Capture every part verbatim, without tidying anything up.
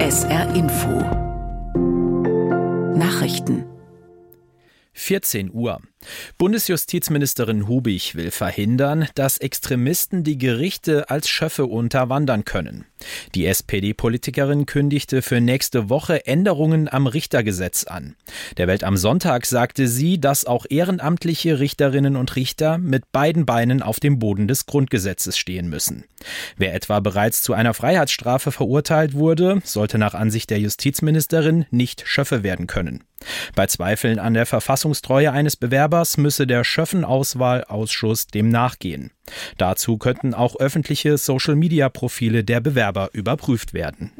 S R Info Nachrichten vierzehn Uhr. Bundesjustizministerin Hubig will verhindern, dass Extremisten die Gerichte als Schöffe unterwandern können. Die S P D-Politikerin kündigte für nächste Woche Änderungen am Richtergesetz an. Der Welt am Sonntag sagte sie, dass auch ehrenamtliche Richterinnen und Richter mit beiden Beinen auf dem Boden des Grundgesetzes stehen müssen. Wer etwa bereits zu einer Freiheitsstrafe verurteilt wurde, sollte nach Ansicht der Justizministerin nicht Schöffe werden können. Bei Zweifeln an der Verfassungstreue eines Bewerbers müsse der Schöffenauswahlausschuss dem nachgehen. Dazu könnten auch öffentliche Social-Media-Profile der Bewerber überprüft werden.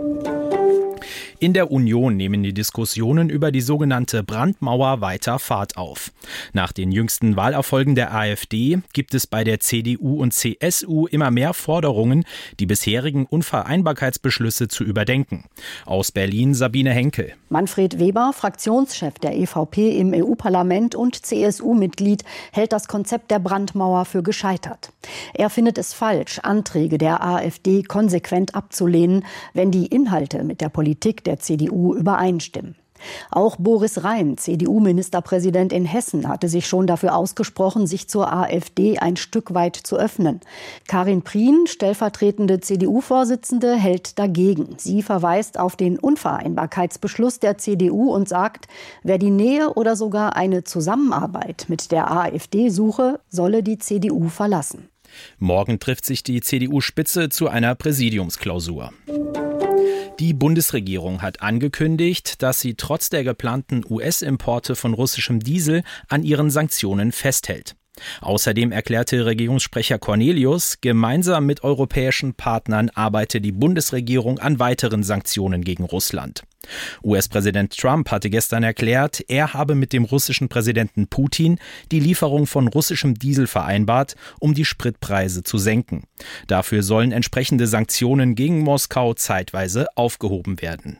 In der Union nehmen die Diskussionen über die sogenannte Brandmauer weiter Fahrt auf. Nach den jüngsten Wahlerfolgen der AfD gibt es bei der C D U und C S U immer mehr Forderungen, die bisherigen Unvereinbarkeitsbeschlüsse zu überdenken. Aus Berlin Sabine Henkel. Manfred Weber, Fraktionschef der E V P im E U-Parlament und C S U-Mitglied, hält das Konzept der Brandmauer für gescheitert. Er findet es falsch, Anträge der AfD konsequent abzulehnen, wenn die Inhalte mit der Politik der C D U übereinstimmen. Auch Boris Rhein, C D U-Ministerpräsident in Hessen, hatte sich schon dafür ausgesprochen, sich zur AfD ein Stück weit zu öffnen. Karin Prien, stellvertretende C D U-Vorsitzende, hält dagegen. Sie verweist auf den Unvereinbarkeitsbeschluss der C D U und sagt, wer die Nähe oder sogar eine Zusammenarbeit mit der AfD suche, solle die C D U verlassen. Morgen trifft sich die C D U-Spitze zu einer Präsidiumsklausur. Die Bundesregierung hat angekündigt, dass sie trotz der geplanten U S-Importe von russischem Diesel an ihren Sanktionen festhält. Außerdem erklärte Regierungssprecher Cornelius, gemeinsam mit europäischen Partnern arbeite die Bundesregierung an weiteren Sanktionen gegen Russland. U S-Präsident Trump hatte gestern erklärt, er habe mit dem russischen Präsidenten Putin die Lieferung von russischem Diesel vereinbart, um die Spritpreise zu senken. Dafür sollen entsprechende Sanktionen gegen Moskau zeitweise aufgehoben werden.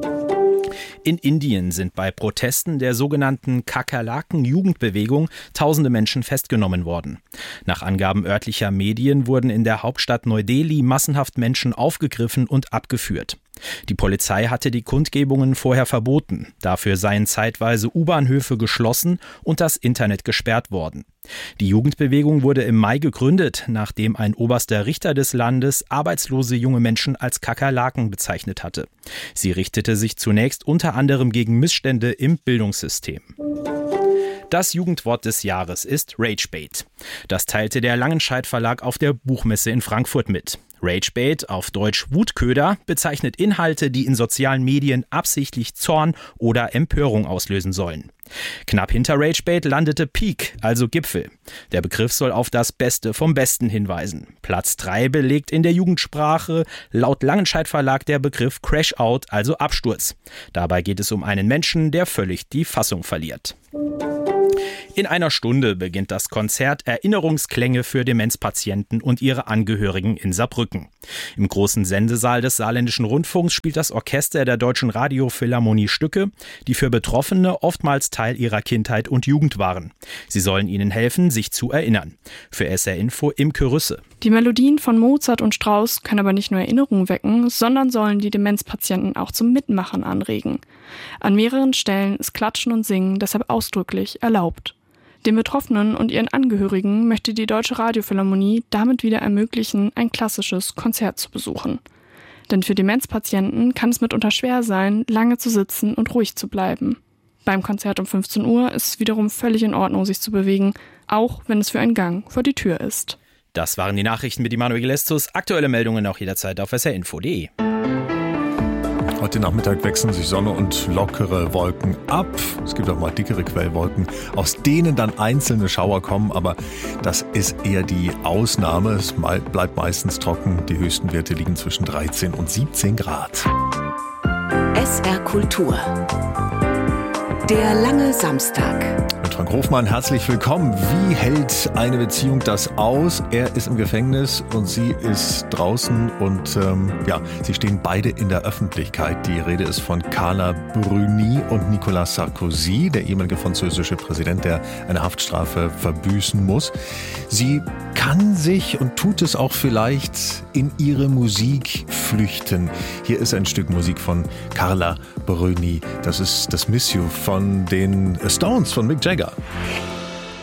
In Indien sind bei Protesten der sogenannten Kakerlaken-Jugendbewegung tausende Menschen festgenommen worden. Nach Angaben örtlicher Medien wurden in der Hauptstadt Neu-Delhi massenhaft Menschen aufgegriffen und abgeführt. Die Polizei hatte die Kundgebungen vorher verboten. Dafür seien zeitweise U-Bahnhöfe geschlossen und das Internet gesperrt worden. Die Jugendbewegung wurde im Mai gegründet, nachdem ein oberster Richter des Landes arbeitslose junge Menschen als Kakerlaken bezeichnet hatte. Sie richtete sich zunächst unter anderem gegen Missstände im Bildungssystem. Das Jugendwort des Jahres ist Ragebait. Das teilte der Langenscheidt Verlag auf der Buchmesse in Frankfurt mit. Ragebait, auf Deutsch Wutköder, bezeichnet Inhalte, die in sozialen Medien absichtlich Zorn oder Empörung auslösen sollen. Knapp hinter Ragebait landete Peak, also Gipfel. Der Begriff soll auf das Beste vom Besten hinweisen. Platz drei belegt in der Jugendsprache laut Langenscheidt Verlag der Begriff Crash-Out, also Absturz. Dabei geht es um einen Menschen, der völlig die Fassung verliert. In einer Stunde beginnt das Konzert Erinnerungsklänge für Demenzpatienten und ihre Angehörigen in Saarbrücken. Im großen Sendesaal des Saarländischen Rundfunks spielt das Orchester der Deutschen Radiophilharmonie Stücke, die für Betroffene oftmals Teil ihrer Kindheit und Jugend waren. Sie sollen ihnen helfen, sich zu erinnern. Für S R Info Imke Rüsse. Die Melodien von Mozart und Strauss können aber nicht nur Erinnerungen wecken, sondern sollen die Demenzpatienten auch zum Mitmachen anregen. An mehreren Stellen ist Klatschen und Singen deshalb ausdrücklich erlaubt. Den Betroffenen und ihren Angehörigen möchte die Deutsche Radiophilharmonie damit wieder ermöglichen, ein klassisches Konzert zu besuchen. Denn für Demenzpatienten kann es mitunter schwer sein, lange zu sitzen und ruhig zu bleiben. Beim Konzert um fünfzehn Uhr ist es wiederum völlig in Ordnung, sich zu bewegen, auch wenn es für einen Gang vor die Tür ist. Das waren die Nachrichten mit Immanuel Lestus. Aktuelle Meldungen auch jederzeit auf s r info punkt d e. Heute Nachmittag wechseln sich Sonne und lockere Wolken ab. Es gibt auch mal dickere Quellwolken, aus denen dann einzelne Schauer kommen. Aber das ist eher die Ausnahme. Es bleibt meistens trocken. Die höchsten Werte liegen zwischen dreizehn und siebzehn Grad. S R Kultur. Der lange Samstag. Mit Frank Hofmann, herzlich willkommen. Wie hält eine Beziehung das aus? Er ist im Gefängnis und sie ist draußen und ähm, ja, sie stehen beide in der Öffentlichkeit. Die Rede ist von Carla Bruni und Nicolas Sarkozy, der ehemalige französische Präsident, der eine Haftstrafe verbüßen muss. Sie kann sich und tut es auch vielleicht in ihre Musik flüchten. Hier ist ein Stück Musik von Carla Bruni. Das ist das Miss You von den Stones, von Mick Jagger.